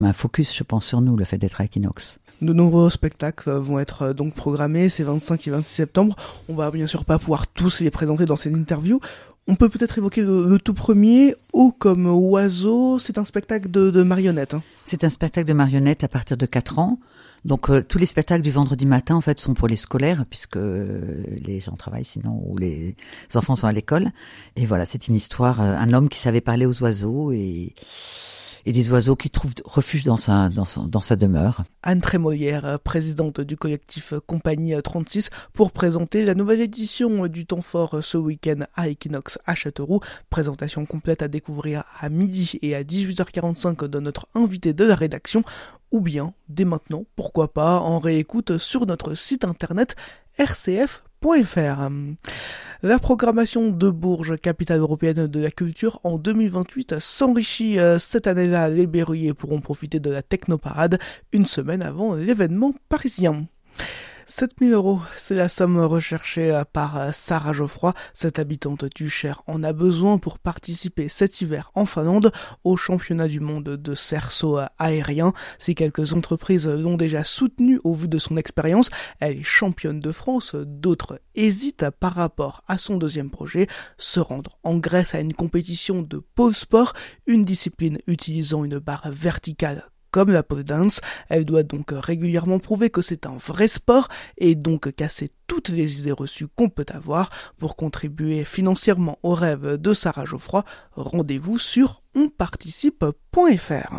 un focus, je pense, sur nous, le fait d'être à Equinox. De nombreux spectacles vont être donc programmés ces 25 et 26 septembre. On va bien sûr pas pouvoir tous les présenter dans cette interview. On peut peut-être évoquer le tout premier, Haut comme oiseau. C'est un spectacle de marionnettes. C'est un spectacle de marionnettes à partir de 4 ans. Donc tous les spectacles du vendredi matin en fait sont pour les scolaires puisque les gens travaillent sinon ou les enfants sont à l'école. Et voilà, c'est une histoire, un homme qui savait parler aux oiseaux et des oiseaux qui trouvent refuge dans sa demeure. Anne Trémolière, présidente du collectif Compagnie 36, pour présenter la nouvelle édition du Temps Fort ce week-end à Equinox à Châteauroux. Présentation complète à découvrir à midi et à 18h45 de notre invité de la rédaction, ou bien, dès maintenant, pourquoi pas, en réécoute sur notre site internet rcf.fr. La programmation de Bourges, capitale européenne de la culture, en 2028 s'enrichit. Cette année-là, les Berruyers pourront profiter de la Technoparade une semaine avant l'événement parisien. 7 000 €, c'est la somme recherchée par Sarah Geoffroy. Cette habitante du Cher en a besoin pour participer cet hiver en Finlande au championnat du monde de cerceau aérien. Si quelques entreprises l'ont déjà soutenue au vu de son expérience, elle est championne de France. D'autres hésitent par rapport à son deuxième projet, se rendre en Grèce à une compétition de pole sport, une discipline utilisant une barre verticale comme la pole dance. Elle doit donc régulièrement prouver que c'est un vrai sport et donc casser toutes les idées reçues qu'on peut avoir. Pour contribuer financièrement au rêve de Sarah Geoffroy, rendez-vous sur onparticipe.fr.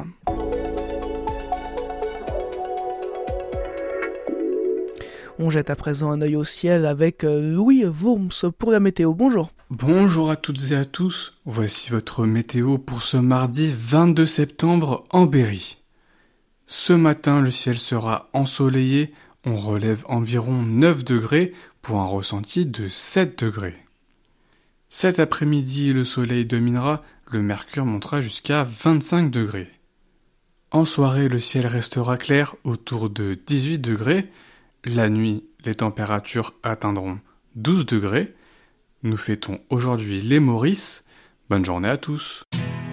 On jette à présent un œil au ciel avec Louis Wurms pour la météo. Bonjour. Bonjour à toutes et à tous. Voici votre météo pour ce mardi 22 septembre en Berry. Ce matin, le ciel sera ensoleillé, on relève environ 9 degrés pour un ressenti de 7 degrés. Cet après-midi, le soleil dominera, le mercure montera jusqu'à 25 degrés. En soirée, le ciel restera clair autour de 18 degrés. La nuit, les températures atteindront 12 degrés. Nous fêtons aujourd'hui les Maurices. Bonne journée à tous.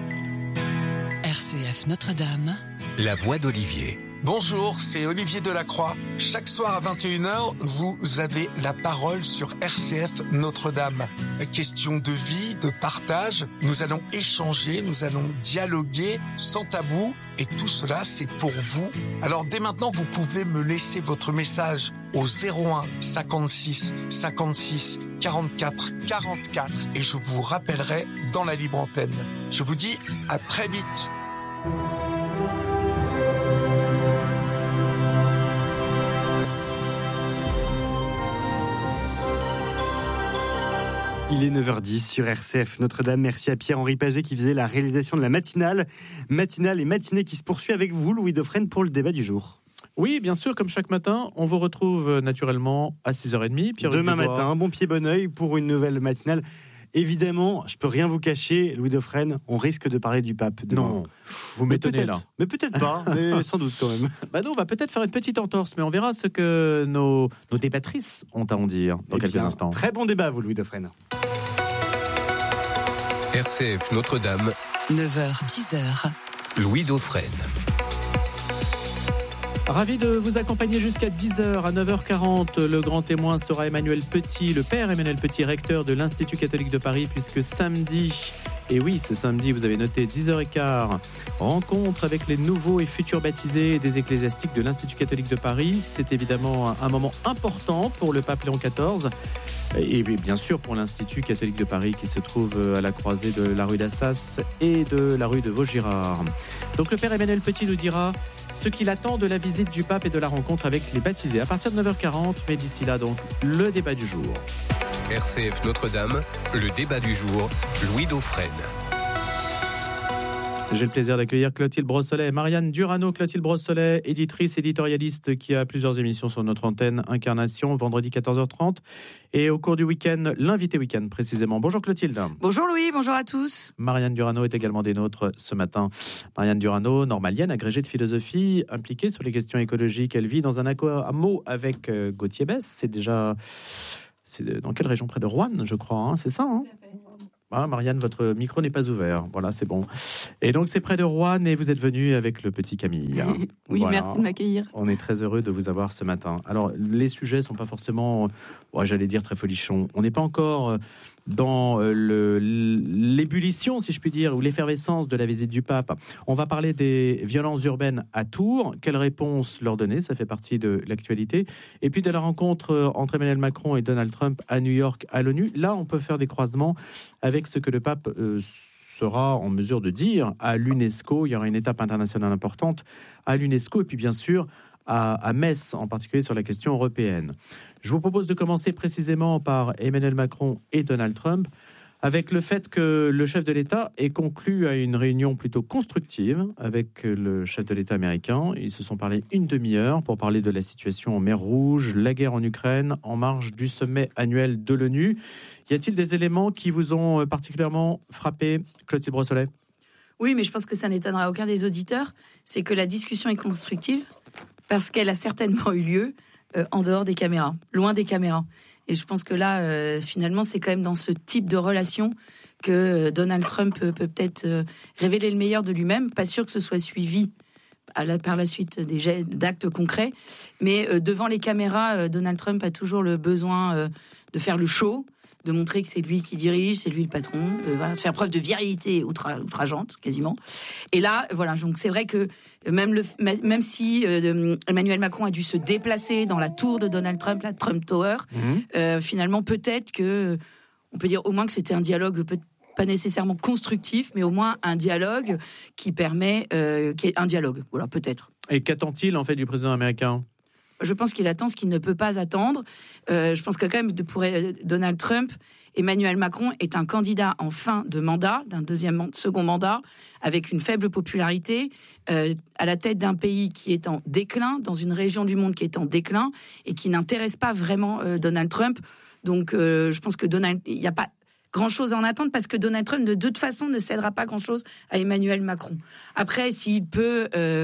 RCF Notre-Dame. La voix d'Olivier. Bonjour, c'est Olivier Delacroix. Chaque soir à 21h, vous avez la parole sur RCF Notre-Dame. Question de vie, de partage. Nous allons échanger, nous allons dialoguer sans tabou. Et tout cela, c'est pour vous. Alors dès maintenant, vous pouvez me laisser votre message au 01 56 56 44 44 et je vous rappellerai dans la libre antenne. Je vous dis à très vite. Il est 9h10 sur RCF Notre-Dame. Merci à Pierre-Henri Paget qui faisait la réalisation de la matinale et matinée qui se poursuit avec vous, Louis Dauphren, pour le débat du jour. Oui, bien sûr, comme chaque matin, on vous retrouve naturellement à 6h30. Demain matin, bon pied, bon oeil pour une nouvelle matinale. Évidemment, je peux rien vous cacher, Louis Dauphren, on risque de parler du pape demain. Non, vous m'étonnez là. Mais peut-être pas, mais sans doute quand même. Nous, on va peut-être faire une petite entorse, mais on verra ce que nos débattrices ont à en dire dans quelques instants. Très bon débat, vous, Louis Dauphren. RCF Notre-Dame. 9h-10h. Louis Dauphren. Ravi de vous accompagner jusqu'à 10h. À 9h40, le grand témoin sera Emmanuel Petit, le père Emmanuel Petit, recteur de l'Institut catholique de Paris, puisque samedi, et oui, c'est samedi, vous avez noté 10h15, rencontre avec les nouveaux et futurs baptisés des ecclésiastiques de l'Institut catholique de Paris. C'est évidemment un moment important pour le pape Léon XIV et bien sûr pour l'Institut catholique de Paris qui se trouve à la croisée de la rue d'Assas et de la rue de Vaugirard. Donc le père Emmanuel Petit nous dira ce qu'il attend de la visite du pape et de la rencontre avec les baptisés à partir de 9h40, mais d'ici là donc le débat du jour. RCF Notre-Dame, le débat du jour, Louis Dauphren. J'ai le plaisir d'accueillir Clotilde Brossolet et Marianne Durano. Clotilde Brossolet, éditrice, éditorialiste qui a plusieurs émissions sur notre antenne Incarnation, vendredi 14h30. Et au cours du week-end, l'invité week-end précisément. Bonjour Clotilde. Bonjour Louis, bonjour à tous. Marianne Durano est également des nôtres ce matin. Marianne Durano, normalienne, agrégée de philosophie, impliquée sur les questions écologiques. Elle vit dans un hameau avec Gauthier Besse. C'est dans quelle région? Près de Roanne, je crois, hein, c'est ça, hein? Ah, Marianne, votre micro n'est pas ouvert. Voilà, c'est bon. Et donc, c'est près de Roanne et vous êtes venu avec le petit Camille. Oui, voilà. Merci de m'accueillir. On est très heureux de vous avoir ce matin. Alors, les sujets ne sont pas forcément, j'allais dire, très folichons. On n'est pas encore dans l'ébullition, si je puis dire, ou l'effervescence de la visite du pape. On va parler des violences urbaines à Tours. Quelle réponse leur donner? Ça fait partie de l'actualité. Et puis de la rencontre entre Emmanuel Macron et Donald Trump à New York, à l'ONU. Là, on peut faire des croisements avec ce que le pape sera en mesure de dire à l'UNESCO. Il y aura une étape internationale importante à l'UNESCO. Et puis, bien sûr, à Metz, en particulier sur la question européenne. Je vous propose de commencer précisément par Emmanuel Macron et Donald Trump, avec le fait que le chef de l'État ait conclu à une réunion plutôt constructive avec le chef de l'État américain. Ils se sont parlé une demi-heure pour parler de la situation en mer Rouge, la guerre en Ukraine, en marge du sommet annuel de l'ONU. Y a-t-il des éléments qui vous ont particulièrement frappé, Clotilde Brossolet? Oui, mais je pense que ça n'étonnera aucun des auditeurs. C'est que la discussion est constructive parce qu'elle a certainement eu lieu en dehors des caméras, loin des caméras. Et je pense que là, finalement, c'est quand même dans ce type de relation que Donald Trump peut peut-être révéler le meilleur de lui-même. Pas sûr que ce soit suivi par la suite d'actes concrets. Mais devant les caméras, Donald Trump a toujours le besoin de faire le show, de montrer que c'est lui qui dirige, c'est lui le patron, de faire preuve de virilité outrageante, quasiment. Et là, voilà, donc c'est vrai que même si Emmanuel Macron a dû se déplacer dans la tour de Donald Trump, la Trump Tower, finalement, peut-être que, on peut dire au moins que c'était un dialogue pas nécessairement constructif, mais au moins un dialogue qui permet, qui est un dialogue, voilà, peut-être. Et qu'attend-il, en fait, du président américain ? Je pense qu'il attend ce qu'il ne peut pas attendre. Je pense que quand même, pour Donald Trump, Emmanuel Macron est un candidat en fin de mandat, d'un second mandat, avec une faible popularité, à la tête d'un pays qui est en déclin, dans une région du monde qui est en déclin, et qui n'intéresse pas vraiment Donald Trump. Donc, je pense que il n'y a pas grand-chose à en attendre, parce que Donald Trump, de toute façon, ne cédera pas grand-chose à Emmanuel Macron. Après, s'il peut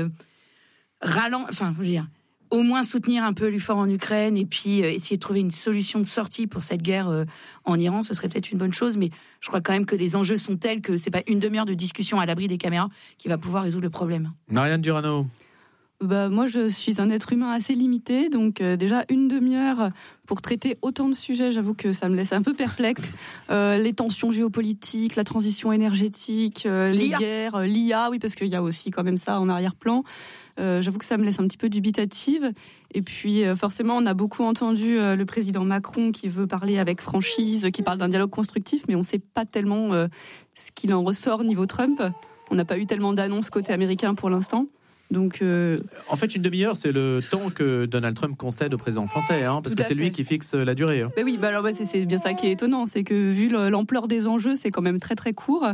au moins soutenir un peu l'effort en Ukraine et puis essayer de trouver une solution de sortie pour cette guerre en Iran, ce serait peut-être une bonne chose, mais je crois quand même que les enjeux sont tels que c'est pas une demi-heure de discussion à l'abri des caméras qui va pouvoir résoudre le problème. Marianne Durano. Moi, je suis un être humain assez limité, donc déjà une demi-heure pour traiter autant de sujets, j'avoue que ça me laisse un peu perplexe. Les tensions géopolitiques, la transition énergétique, les guerres, l'IA, oui, parce qu'il y a aussi quand même ça en arrière-plan. J'avoue que ça me laisse un petit peu dubitative. Et puis, forcément, on a beaucoup entendu le président Macron qui veut parler avec franchise, qui parle d'un dialogue constructif, mais on ne sait pas tellement ce qu'il en ressort niveau Trump. On n'a pas eu tellement d'annonces côté américain pour l'instant. Donc, en fait, une demi-heure, c'est le temps que Donald Trump concède au président français, parce que c'est lui qui fixe la durée. Mais oui, c'est bien ça qui est étonnant, c'est que vu l'ampleur des enjeux, c'est quand même très très court.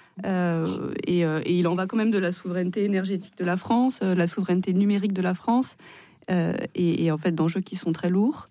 Et il en va quand même de la souveraineté énergétique de la France, la souveraineté numérique de la France, et en fait d'enjeux qui sont très lourds.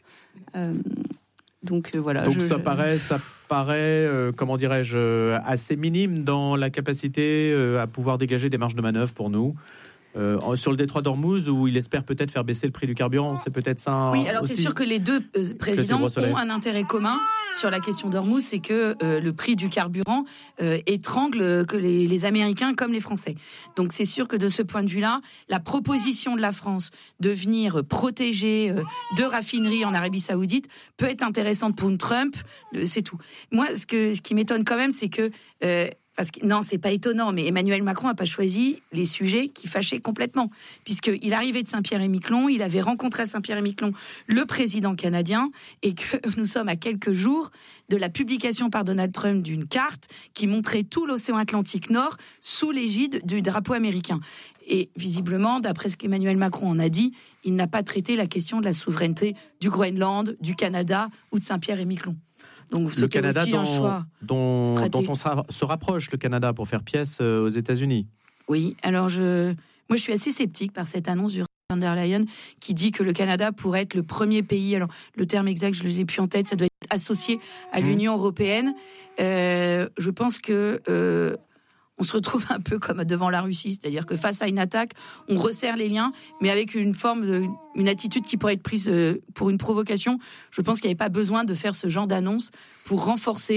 Donc voilà. Donc ça paraît, comment dirais-je, assez minime dans la capacité à pouvoir dégager des marges de manœuvre pour nous. Sur le détroit d'Ormuz, où il espère peut-être faire baisser le prix du carburant, c'est peut-être ça. Oui, alors aussi. C'est sûr que les deux présidents ont un intérêt commun sur la question d'Ormuz, c'est que le prix du carburant étrangle que les Américains comme les Français. Donc c'est sûr que de ce point de vue-là, la proposition de la France de venir protéger deux raffineries en Arabie Saoudite peut être intéressante pour Trump, c'est tout. Moi, ce qui m'étonne quand même, c'est que non, c'est pas étonnant, mais Emmanuel Macron n'a pas choisi les sujets qui fâchaient complètement, puisqu'il arrivait de Saint-Pierre-et-Miquelon, il avait rencontré à Saint-Pierre-et-Miquelon le président canadien, et que nous sommes à quelques jours de la publication par Donald Trump d'une carte qui montrait tout l'océan Atlantique Nord sous l'égide du drapeau américain. Et visiblement, d'après ce qu'Emmanuel Macron en a dit, il n'a pas traité la question de la souveraineté du Groenland, du Canada ou de Saint-Pierre-et-Miquelon. Donc, le Canada aussi un choix dont on se rapproche, le Canada, pour faire pièce aux États-Unis. Oui, alors moi je suis assez sceptique par cette annonce du von der Leyen qui dit que le Canada pourrait être le premier pays, alors le terme exact je ne l'ai plus en tête, ça doit être associé à l'Union européenne. Je pense que on se retrouve un peu comme devant la Russie, c'est-à-dire que face à une attaque, on resserre les liens, mais avec une attitude qui pourrait être prise pour une provocation. Je pense qu'il n'y avait pas besoin de faire ce genre d'annonce pour renforcer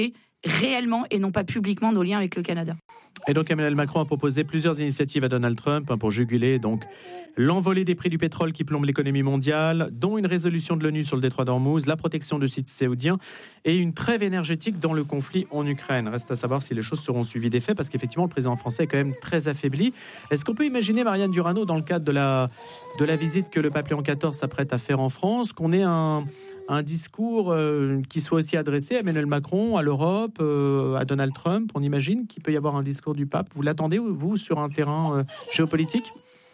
réellement et non pas publiquement nos liens avec le Canada. Et donc Emmanuel Macron a proposé plusieurs initiatives à Donald Trump pour juguler donc l'envolée des prix du pétrole qui plombe l'économie mondiale, dont une résolution de l'ONU sur le détroit d'Ormuz, la protection de sites saoudiens et une trêve énergétique dans le conflit en Ukraine. Reste à savoir si les choses seront suivies des faits, parce qu'effectivement le président français est quand même très affaibli. Est-ce qu'on peut imaginer, Marianne Durano, dans le cadre de la visite que le pape Léon XIV s'apprête à faire en France, qu'on ait un discours qui soit aussi adressé à Emmanuel Macron, à l'Europe, à Donald Trump? On imagine qu'il peut y avoir un discours du pape. Vous l'attendez, vous, sur un terrain géopolitique?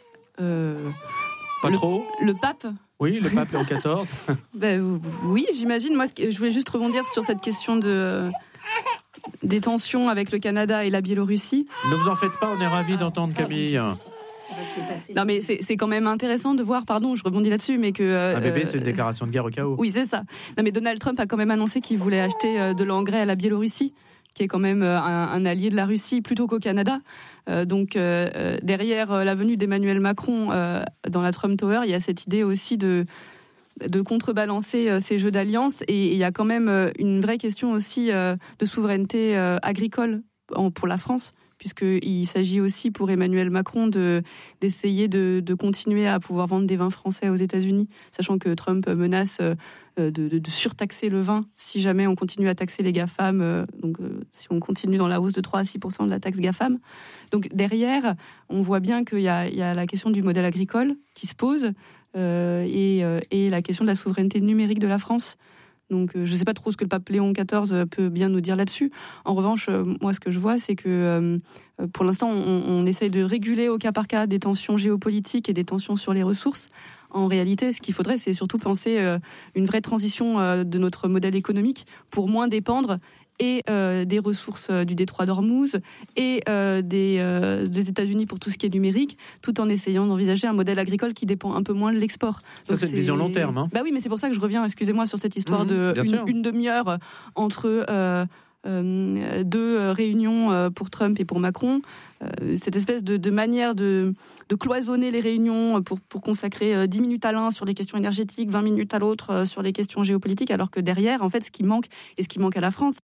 Pas trop. Le pape? Oui, le pape Léon XIV. Oui, j'imagine. Moi, je voulais juste rebondir sur cette question des tensions avec le Canada et la Biélorussie. Ne vous en faites pas, on est ravis d'entendre Camille. Non, mais c'est quand même intéressant de voir, pardon, je rebondis là-dessus, mais que... un bébé, c'est une déclaration de guerre au cas où. Oui, c'est ça. Non, mais Donald Trump a quand même annoncé qu'il voulait acheter de l'engrais à la Biélorussie, qui est quand même un allié de la Russie, plutôt qu'au Canada. Donc, derrière la venue d'Emmanuel Macron dans la Trump Tower, il y a cette idée aussi de contrebalancer ces jeux d'alliance. Et il y a quand même une vraie question aussi de souveraineté agricole pour la France, puisqu'il s'agit aussi pour Emmanuel Macron d'essayer de continuer à pouvoir vendre des vins français aux États-Unis, sachant que Trump menace de surtaxer le vin si jamais on continue à taxer les GAFAM, si on continue dans la hausse de 3 à 6% de la taxe GAFAM. Donc derrière, on voit bien qu'il y a la question du modèle agricole qui se pose et la question de la souveraineté numérique de la France. Donc, je ne sais pas trop ce que le pape Léon XIV peut bien nous dire là-dessus. En revanche, moi, ce que je vois, c'est que pour l'instant, on essaye de réguler au cas par cas des tensions géopolitiques et des tensions sur les ressources. En réalité, ce qu'il faudrait, c'est surtout penser une vraie transition de notre modèle économique pour moins dépendre et des ressources du détroit d'Ormuz et des États-Unis pour tout ce qui est numérique, tout en essayant d'envisager un modèle agricole qui dépend un peu moins de l'export. Ça, c'est une vision long terme. Hein. Bah oui, mais c'est pour ça que je reviens, excusez-moi, sur cette histoire une demi-heure entre deux réunions pour Trump et pour Macron. Cette espèce de manière de cloisonner les réunions pour consacrer 10 minutes à l'un sur les questions énergétiques, 20 minutes à l'autre sur les questions géopolitiques, alors que derrière, en fait, ce qui manque et ce qui manque à la France,